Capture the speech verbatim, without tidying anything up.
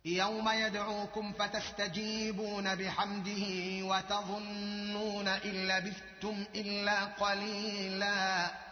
يوم يدعوكم فتستجيبون بحمده وتظنون إن لبثتم إلا قليلا